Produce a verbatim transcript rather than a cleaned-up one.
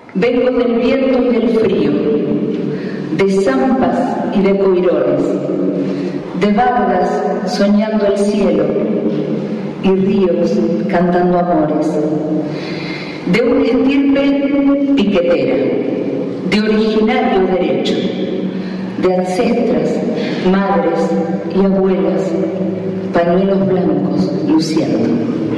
Vengo del viento y del frío, de zampas y de coirones, de bardas soñando el cielo y ríos cantando amores, de una estirpe piquetera, de originario derecho, de ancestras, madres y abuelas, pañuelos blancos luciendo.